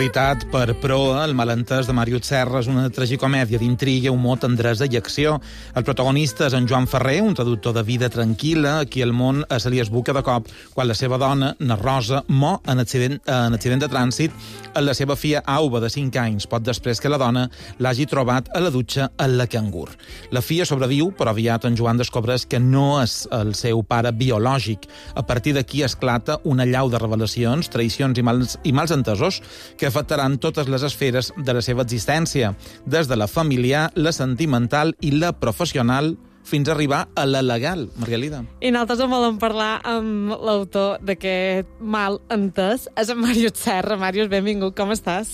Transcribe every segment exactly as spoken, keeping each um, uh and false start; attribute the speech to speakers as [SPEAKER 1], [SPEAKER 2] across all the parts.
[SPEAKER 1] veritat, per proa, El malentès de Màrius Serra és una tragicomèdia d'intriga, humor, tendresa i acció. El protagonista és en Joan Ferrer, un traductor de vida tranquil·la, a qui el món se li esbuca de cop quan la seva dona, na Rosa, mor en accident, en accident de trànsit amb la seva filla Auba, de cinc anys, poc després que la dona l'hagi trobat a la dutxa en la cangur. La filla sobreviu, però aviat en Joan descobreix que no és el seu pare biològic. A partir d'aquí esclata una allau de revelacions, traïcions i mals, i mals entesos que afectaran totes les esferes de la seva existència, des de la familiar, la sentimental i la professional, fins a arribar a la legal, Margalida.
[SPEAKER 2] I nosaltres en volem parlar amb l'autor d'aquest mal entès, és en Màrius Serra. Màrius, benvingut, com estàs?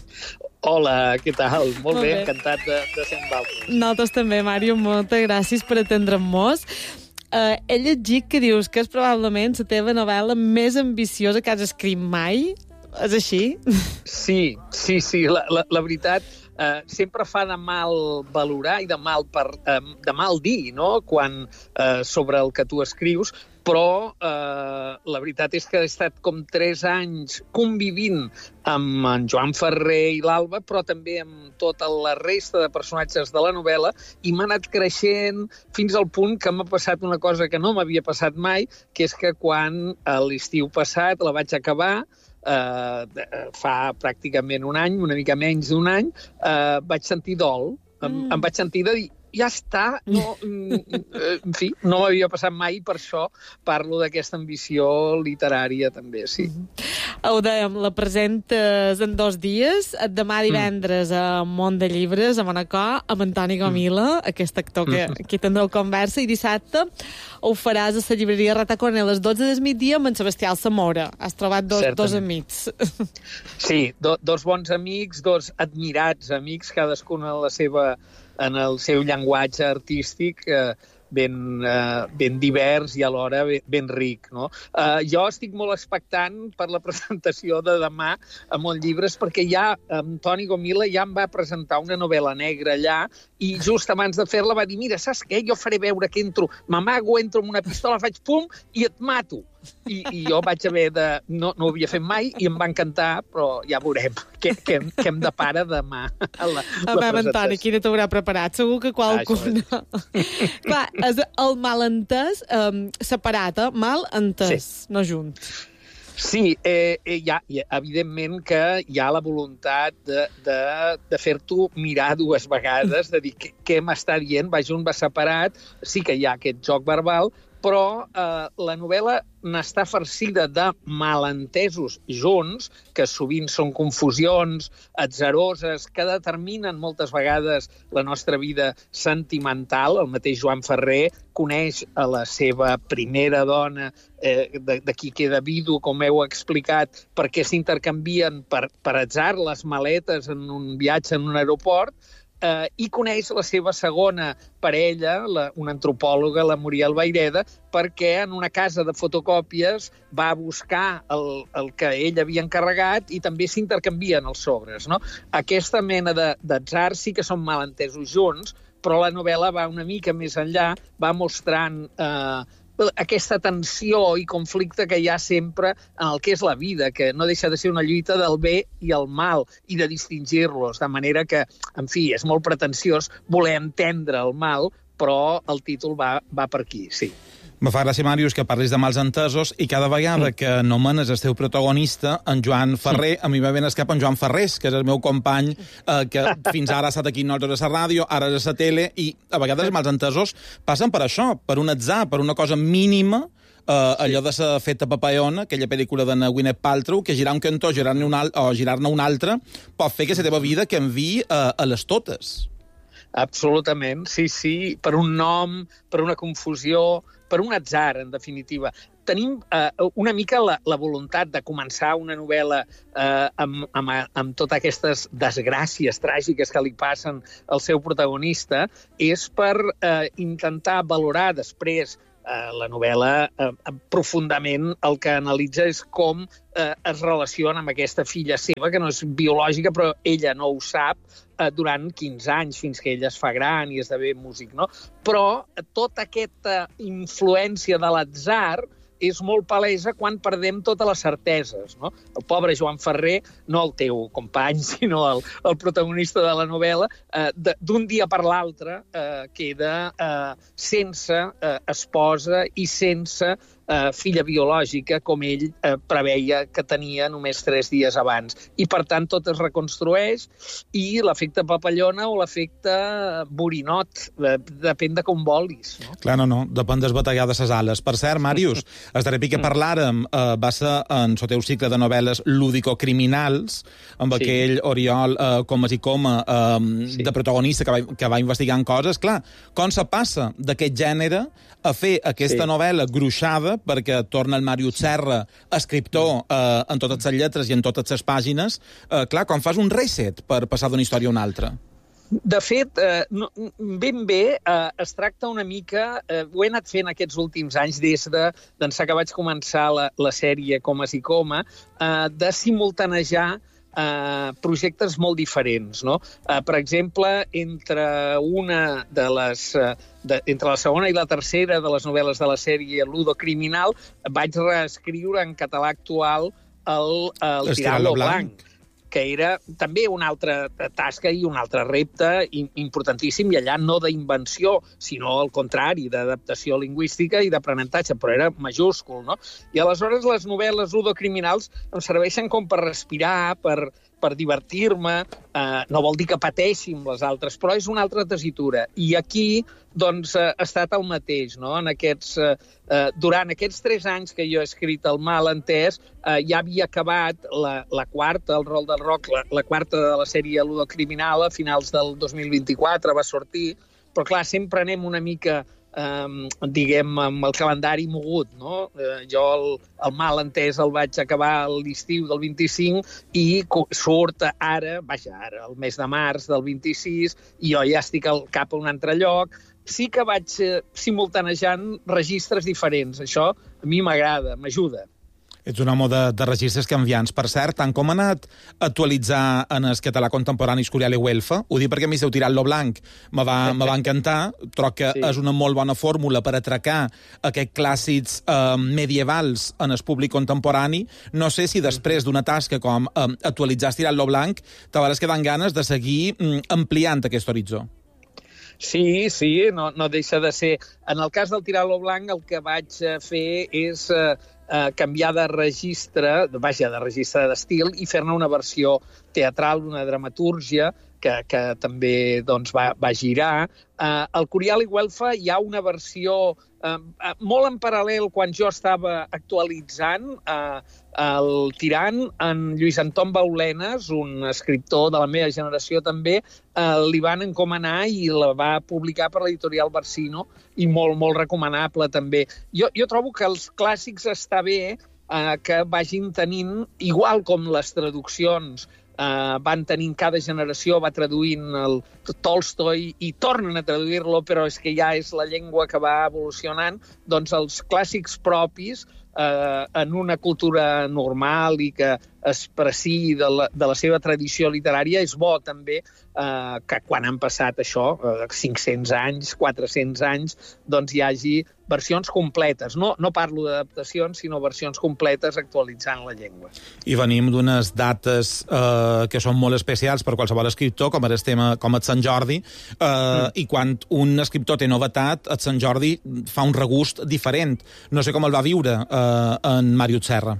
[SPEAKER 3] Hola, què tal? Molt, Molt bé, bé, encantat de, de ser amb vosaltres.
[SPEAKER 2] Nosaltres també, Màrius, moltes gràcies per atendre'm-nos. Uh, he llegit que dius que és probablement la teva novel·la més ambiciosa que has escrit mai. És així?
[SPEAKER 3] Sí, sí, sí. La, la, la veritat, eh, sempre fa de mal valorar i de mal, per, eh, de mal dir, no?, quan, eh, sobre el que tu escrius, però eh, la veritat és que he estat com tres anys convivint amb en Joan Ferrer i l'Alba, però també amb tota la resta de personatges de la novel·la, i m'ha anat creixent fins al punt que m'ha passat una cosa que no m'havia passat mai, que és que quan a l'estiu passat la vaig acabar, Uh, fa pràcticament un any, una mica menys d'un any, uh, vaig sentir dol. Mm. Em, em vaig sentir de dir, ja està, no, en fi, no m'havia passat mai, per això parlo d'aquesta ambició literària també, sí.
[SPEAKER 2] Mm. Ho dèiem, la presentes en dos dies, demà divendres mm. a Mont de Llibres, a Manacor, amb Antoni Gomila, mm. aquest actor que mm. aquí tindreu conversa, i dissabte ho faràs a la llibreria Ratacona a les dotze del migdia amb en Sebastià Alsamora. Has trobat dos, dos amics.
[SPEAKER 3] Sí, do, dos bons amics, dos admirats amics, cadascun en la seva, en el seu llenguatge artístic, eh, ben, eh, ben divers i alhora ben, ben ric, no? Eh, jo estic molt expectant per la presentació de demà a Montlliures, perquè ja Antoni Gomila ja em va presentar una novel·la negra allà, i just abans de fer-la va dir, mira, saps què? Jo faré veure que entro, m'amago, entro amb una pistola, faig pum i et mato. I, i jo vaig haver de... No, no ho havia fet mai i em va encantar, però ja veurem què, què, què em depara demà a la,
[SPEAKER 2] a la presentació. Antoni, quina t'haurà preparat? Segur que qualcuna... Ah, clar, és el malentès um, separat, eh? Malentès, sí. No junt.
[SPEAKER 3] Sí, eh, eh, hi ha, evidentment que hi ha la voluntat de, de, de fer-t'ho mirar dues vegades, de dir què, què m'està dient, va junt, va separat, sí que hi ha aquest joc verbal, però eh, la novel·la n'està farcida de malentesos junts, que sovint són confusions atzaroses, que determinen moltes vegades la nostra vida sentimental. El mateix Joan Ferrer coneix a la seva primera dona, eh, de, de qui queda vidu, com heu explicat, perquè s'intercanvien per, per atzar les maletes en un viatge en un aeroport, Uh, i coneix la seva segona parella, la, una antropòloga, la Muriel Vayreda, perquè en una casa de fotocòpies va buscar el, el que ell havia encarregat i també s'intercanvien els sobres, no? Aquesta mena d'atzar sí que són malentesos junts, però la novel·la va una mica més enllà, va mostrant uh, aquesta tensió i conflicte que hi ha sempre en el que és la vida, que no deixa de ser una lluita del bé i el mal, i de distingir-los, de manera que, en fi, és molt pretensiós voler entendre el mal, però el títol va, va per aquí, sí.
[SPEAKER 1] Me fa gràcia, Màrius, que parlis de mals entesos i cada vegada que nomenes el teu protagonista, en Joan Ferrer, a mi va ben escap en Joan Ferrés, que és el meu company, eh, que fins ara ha estat aquí nosaltres a la ràdio, ara és a la tele, i a vegades els mals entesos passen per això, per un atzar, per una cosa mínima, eh, allò de ser feta papallona, aquella pel·lícula de Gwyneth Paltrow, que girar un cantó girar-ne un al o girar-ne un altre pot fer que la teva vida canviï eh, a les totes.
[SPEAKER 3] Absolutament, sí, sí, per un nom, per una confusió, per un atzar, en definitiva. Tenim eh, una mica la, la voluntat de començar una novel·la eh, amb, amb, amb totes aquestes desgràcies tràgiques que li passen al seu protagonista, és per eh, intentar valorar després eh, la novel·la eh, profundament. El que analitza és com eh, es relaciona amb aquesta filla seva, que no és biològica, però ella no ho sap, eh, durant quinze anys, fins que ella es fa gran i esdevé músic, no? Però tota aquesta influència de l'atzar és molt palesa quan perdem totes les certeses, no? El pobre Joan Ferrer, no el teu company, sinó el, el protagonista de la novel·la, eh, d'un dia per l'altre eh, queda eh, sense eh, esposa i sense eh, filla biològica, com ell eh, preveia que tenia només tres dies abans. I, per tant, tot es reconstrueix i l'efecte papallona o l'efecte borinot, eh, depèn de com volis. No?
[SPEAKER 1] Clar, no, no, depèn desbatallar de ses ales. Per cert, Màrius, el darrer que parlàrem eh, va ser en el teu cicle de novel·les lúdico-criminals, amb sí. aquell Oriol eh, Comas i Coma eh, sí. de protagonista que va, que va investigant coses. Clar, com se passa d'aquest gènere a fer aquesta sí. novel·la gruixada, perquè torna el Màrius Serra, escriptor eh, en totes les lletres i en totes les pàgines, eh, clar, com fas un reset per passar d'una història a una altra?
[SPEAKER 3] De fet, eh, no, ben bé, eh, es tracta una mica, eh, ho he anat fent aquests últims anys, des de d'ençà que vaig començar la, la sèrie Comas i Coma, eh, de simultanejar eh, projectes molt diferents, no? Eh, per exemple, entre una de les... Eh, de, entre la segona i la tercera de les novel·les de la sèrie Ludo Criminal, vaig reescriure en català actual el, el Tirant-lo Blanc, que era també una altra tasca i un altre repte importantíssim, i allà no d'invenció, sinó al contrari, d'adaptació lingüística i d'aprenentatge, però era majúscul, no? I aleshores les novel·les ludocriminals em serveixen com per respirar, per, per divertir-me, eh, no vol dir que pateixi amb les altres, però és una altra tessitura. I aquí, doncs, eh, ha estat el mateix, no? En aquests, eh, eh, durant aquests tres anys que jo he escrit El mal entès, eh, ja havia acabat la, la quarta, el rol del rock, la, la quarta de la sèrie Ludocriminal, a finals del dos mil vint-i-quatre va sortir, però clar, sempre anem una mica... Um, diguem, amb el calendari mogut, no? Uh, jo el, el mal entès el vaig acabar a l'estiu del vint-i-cinc i surt ara, vaja, ara, el mes de març del vint-i-sis, i jo ja estic al cap a un altre lloc. Sí que vaig uh, simultanejant registres diferents. Això a mi m'agrada, m'ajuda.
[SPEAKER 1] Ets un home de, de registres canviants. Per cert, tant com ha anat actualitzar en el català contemporani Escorial i Güelfa, ho dic perquè a mi s'heu tirat lo blanc, me va, me va encantar, troc que sí. és una molt bona fórmula per atracar aquests clàssics eh, medievals en el públic contemporani. No sé si després d'una tasca com eh, actualitzar Estirat lo blanc, t'hauràs quedant ganes de seguir mm, ampliant aquest horitzó.
[SPEAKER 3] Sí, sí, no, no deixa de ser. En el cas del Tirant-lo Blanc, el que vaig fer és eh, eh, canviar de registre, vaja, de registre d'estil, i fer-ne una versió teatral, una dramatúrgia, que, que també doncs, va, va girar. Eh, al Corial i Güelfa hi ha una versió eh, molt en paral·lel, quan jo estava actualitzant eh, el Tirant, en Lluís Anton Baulenes, un escriptor de la meva generació també, eh, li van encomanar i la va publicar per l'editorial Barsino, i molt, molt recomanable també. Jo, jo trobo que els clàssics està bé eh, que vagin tenint, igual com les traduccions, Uh, van tenint, cada generació va traduint el Tolstoi i tornen a traduir-lo, però és que ja és la llengua que va evolucionant, doncs els clàssics propis uh, en una cultura normal i que es preciï de la, de la seva tradició literària, és bo també uh, que quan han passat això, uh, cinc-cents anys, quatre-cents anys, doncs hi hagi versions completes. No, no parlo d'adaptacions, sinó versions completes actualitzant la llengua.
[SPEAKER 1] I venim d'unes dates eh, que són molt especials per qualsevol escriptor, com el tema com el Sant Jordi, eh, mm. i quan un escriptor té novetat, el Sant Jordi fa un regust diferent. No sé com el va viure eh, en Màrius Serra.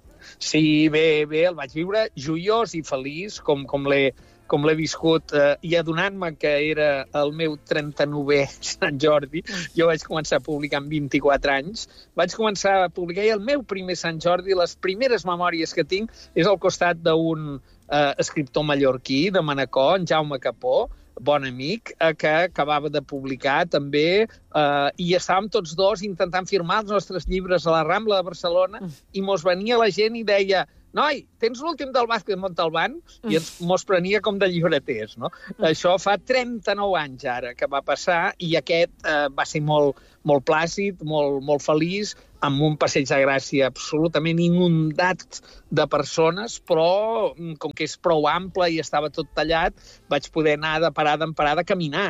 [SPEAKER 3] Sí, bé, bé, el vaig viure joiós i feliç, com, com l'he com l'he viscut, eh, i adonant-me que era el meu trenta-novè Sant Jordi. Jo vaig començar a publicar amb vint-i-quatre anys. Vaig començar a publicar i el meu primer Sant Jordi, les primeres memòries que tinc, és al costat d'un eh, escriptor mallorquí de Manacor, en Jaume Capó, bon amic, eh, que acabava de publicar també, eh, i estàvem tots dos intentant firmar els nostres llibres a la Rambla de Barcelona, i mos venia la gent i deia: noi, tens l'últim del Vázquez Montalbán? I ens mos prenia com de llibreters, no? Mm. Això fa trenta-nou anys ara que va passar, i aquest eh, va ser molt, molt plàcid, molt, molt feliç, amb un passeig de Gràcia absolutament inundat de persones, però com que és prou ample i estava tot tallat, vaig poder anar de parada en parada caminant.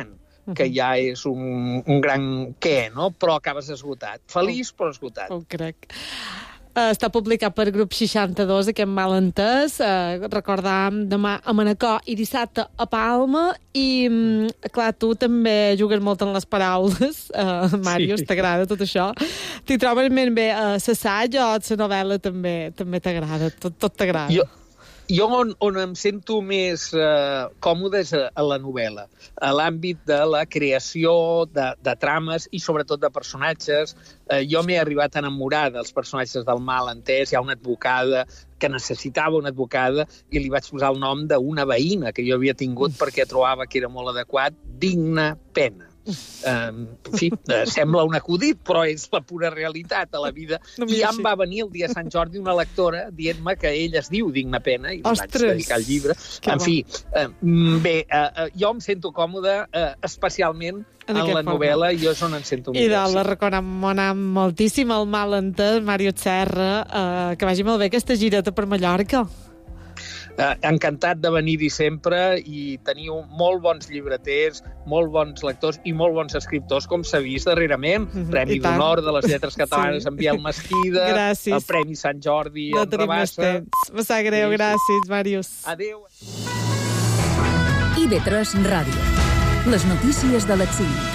[SPEAKER 3] que ja és un, un gran què, no? Però acabes esgotat. Feliç, però esgotat.
[SPEAKER 2] Ho crec. Uh, està publicat per Grup seixanta-dos, aquest Malentès. Uh, recordàvem demà a Manacor i dissabte a Palma. I, um, clar, tu també jugues molt en les paraules. Uh, Màrius, sí. T'agrada tot això? T'hi trobes ben bé a uh, l'assaig o la novel·la també també t'agrada? Tot, tot t'agrada?
[SPEAKER 3] Jo... Jo on, on em sento més eh, còmode és a, a la novel·la, a l'àmbit de la creació de, de trames i sobretot de personatges. Eh, jo m'he arribat a enamorar dels personatges del Malentès. Hi ha una advocada que necessitava una advocada i li vaig posar el nom d'una veïna que jo havia tingut perquè trobava que era molt adequat, Digna Pena. Um, en fi, uh, sembla un acudit, però és la pura realitat a la vida. No I ja em va venir el dia de Sant Jordi una lectora dient-me que ell es diu Digna Pena i li vaig dedicar el llibre. En fi, uh, bé, uh, uh, jo em sento còmode uh, especialment en, en la novel·la i jo és on em sento millor.
[SPEAKER 2] I de la recomanem moltíssim el Malentès, Màrius Serra, uh, que vagi molt bé aquesta gireta per Mallorca.
[SPEAKER 3] Uh, encantat de venir-hi sempre i teniu molt bons llibreters, molt bons lectors i molt bons escriptors, com s'ha vist darrerament. Mm-hmm. Premi d'Honor de les Lletres Catalanes sí. en Biel Mesquida, gràcies. El Premi Sant Jordi no en Rabassa.
[SPEAKER 2] Me sap greu, sí. Gràcies, Màrius.
[SPEAKER 3] Adéu.
[SPEAKER 4] I V tres Ràdio. Les notícies de l'exili.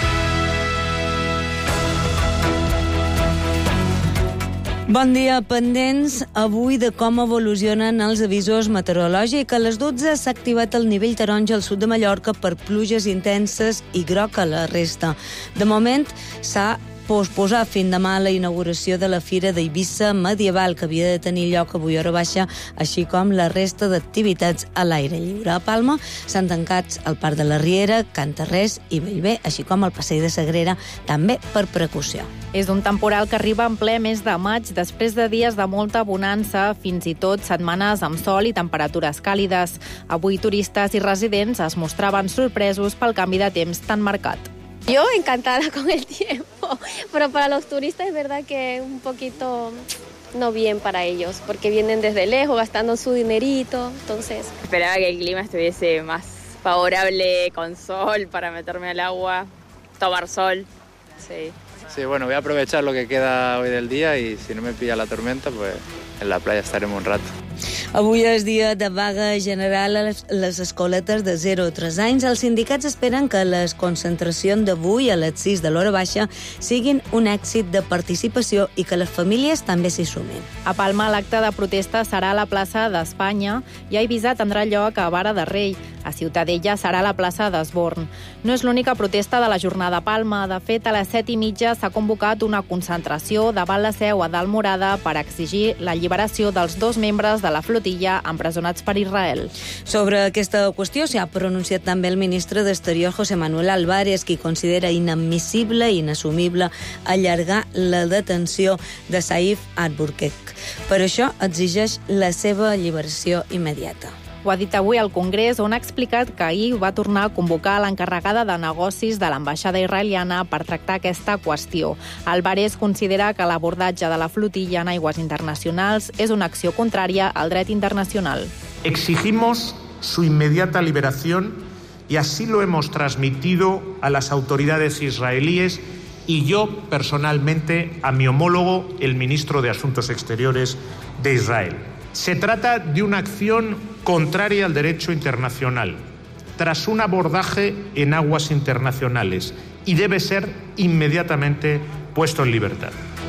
[SPEAKER 5] Bon dia, pendents avui de com evolucionen els avisos meteorològics. A les dotze s'ha activat el nivell taronja al sud de Mallorca per pluges intenses i groc a la resta. De moment s'ha posposar fins demà la inauguració de la Fira d'Eivissa Medieval, que havia de tenir lloc avui a hora baixa, així com la resta d'activitats a l'aire lliure. A Palma s'han tancat el Parc de la Riera, Can Tarrés i Bellver, així com el Passeig de Sagrera, també per precaució.
[SPEAKER 6] És un temporal que arriba en ple mes de maig, després de dies de molta bonança, fins i tot setmanes amb sol i temperatures càlides. Avui turistes i residents es mostraven sorpresos pel canvi de temps tan marcat.
[SPEAKER 7] Yo encantada con el tiempo, pero para los turistas es verdad que es un poquito no bien para ellos, porque vienen desde lejos gastando su dinerito, entonces...
[SPEAKER 8] Esperaba que el clima estuviese más favorable, con sol, para meterme al agua, tomar sol, sí.
[SPEAKER 9] Sí, bueno, voy a aprovechar lo que queda hoy del día y si no me pilla la tormenta, pues en la playa estaremos un rato.
[SPEAKER 5] Avui és dia de vaga general a les, les escoletes de zero a tres anys. Els sindicats esperen que les concentracions d'avui a les sis de l'hora baixa siguin un èxit de participació i que les famílies també s'hi sumin.
[SPEAKER 6] A Palma, l'acte de protesta serà a la plaça d'Espanya i a Eivissa tindrà lloc a Vara de Rei. A Ciutadella serà a la plaça d'Esborn. No és l'única protesta de la jornada a Palma. De fet, a les set i mitja s'ha convocat una concentració davant la seu a Dalmorada per exigir l'alliberació dels dos membres de la flotilla empresonats per Israel.
[SPEAKER 5] Sobre aquesta qüestió s'ha pronunciat també el ministre d'Exterior, José Manuel Álvarez, qui considera inadmissible i inassumible allargar la detenció de Saif al-Burkek. Per això exigeix la seva alliberació immediata.
[SPEAKER 6] Ho ha dit avui al Congrés, on ha explicat que ahir va tornar a convocar l'encarregada de negocis de l'ambaixada israeliana per tractar aquesta qüestió. Álvarez considera que l'abordatge de la flotilla en aigües internacionals és una acció contrària al dret internacional.
[SPEAKER 10] Exigimos su inmediata liberación y así lo hemos transmitido a las autoridades israelíes y yo personalmente a mi homólogo, el ministro de Asuntos Exteriores de Israel. Se trata de una acción contraria al derecho internacional, tras un abordaje en aguas internacionales, y debe ser inmediatamente puesto en libertad.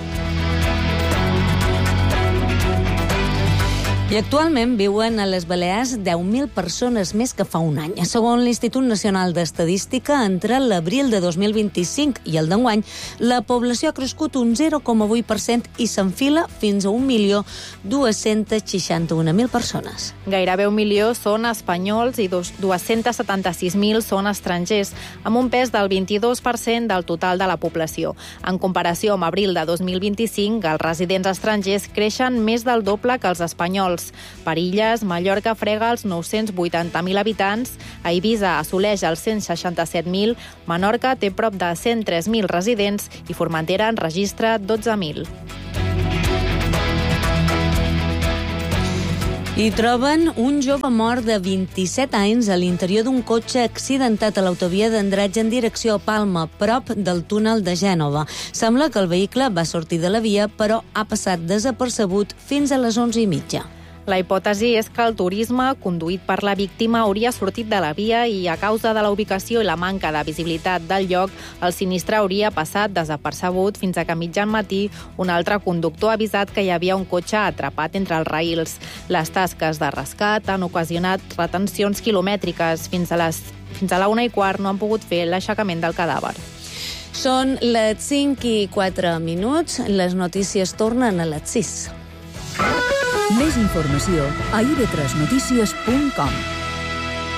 [SPEAKER 5] I actualment viuen a les Balears deu mil persones més que fa un any. Segons l'Institut Nacional d'Estadística, entre l'abril de dos mil vint-i-cinc i el d'enguany, la població ha crescut un zero coma vuit per cent i s'enfila fins a un milió dos-cents seixanta-un mil persones.
[SPEAKER 6] Gairebé un milió són espanyols i dos-cents setanta-sis mil són estrangers, amb un pes del vint-i-dos per cent del total de la població. En comparació amb abril de dos mil vint-i-cinc, els residents estrangers creixen més del doble que els espanyols. Per illes, Mallorca frega els nou-cents vuitanta mil habitants, a Eivissa assoleix els cent seixanta-set mil, Menorca té prop de cent tres mil residents i Formentera en registra dotze mil.
[SPEAKER 5] I troben un jove mort de vint-i-set anys a l'interior d'un cotxe accidentat a l'autovia d'Andratx en direcció a Palma, prop del túnel de Gènova. Sembla que el vehicle va sortir de la via, però ha passat desapercebut fins a les onze i mitja.
[SPEAKER 6] La hipòtesi és que el turisme, conduït per la víctima, hauria sortit de la via i, a causa de la ubicació i la manca de visibilitat del lloc, el sinistre hauria passat desapercebut fins a que a mitjan matí un altre conductor ha avisat que hi havia un cotxe atrapat entre els raïls. Les tasques de rescat han ocasionat retencions quilomètriques. Fins a, les, fins a la una i quart no han pogut fer l'aixecament del cadàver.
[SPEAKER 5] Són les cinc i quatre minuts. Les notícies tornen a les sis.
[SPEAKER 4] Més informació a i ve tres notícies punt com.